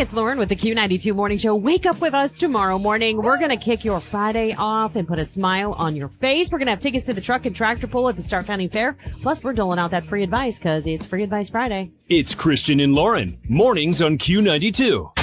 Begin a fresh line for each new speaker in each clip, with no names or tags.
it's Lauren with the Q92 Morning Show. Wake up with us tomorrow morning. We're going to kick your Friday off and put a smile on your face. We're going to have tickets to the truck and tractor pull at the Stark County Fair. Plus, we're doling out that free advice because it's Free Advice Friday.
It's Christian and Lauren. Mornings on Q92.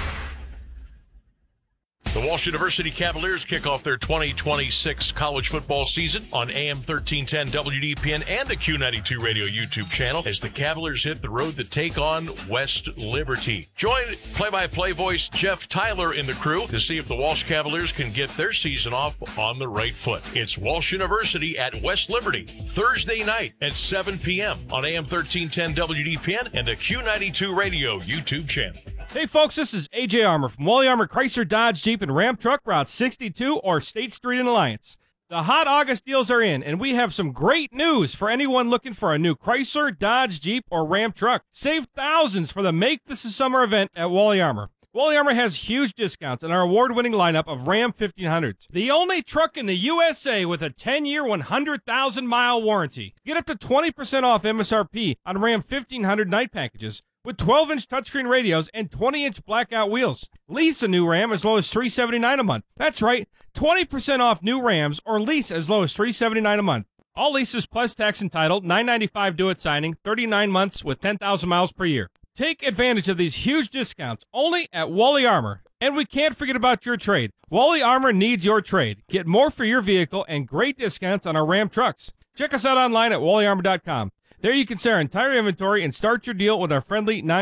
The Walsh University Cavaliers kick off their 2026 college football season on AM 1310 WDPN and the Q92 Radio YouTube channel as the Cavaliers hit the road to take on West Liberty. Join play-by-play voice Jeff Tyler in the crew to see if the Walsh Cavaliers can get their season off on the right foot. It's Walsh University at West Liberty, Thursday night at 7 p.m. on AM 1310 WDPN and the Q92 Radio YouTube channel.
Hey folks, this is AJ Armour from Wally Armour Chrysler Dodge Jeep and Ram Truck, Route 62 or State Street in Alliance. The hot August deals are in, and we have some great news for anyone looking for a new Chrysler, Dodge, Jeep, or Ram truck. Save thousands for the Make This a Summer event at Wally Armour. Wally Armour has huge discounts on our award-winning lineup of Ram 1500s. The only truck in the USA with a 10-year, 100,000-mile warranty. Get up to 20% off MSRP on Ram 1500 night packages with 12-inch touchscreen radios and 20-inch blackout wheels. Lease a new Ram as low as $379 a month. That's right, 20% off new Rams or lease as low as $379 a month. All leases plus tax entitled, $995 due at signing, 39 months with 10,000 miles per year. Take advantage of these huge discounts only at Wally Armour. And we can't forget about your trade. Wally Armour needs your trade. Get more for your vehicle and great discounts on our Ram trucks. Check us out online at wallyarmour.com. There you can see our entire inventory and start your deal with our friendly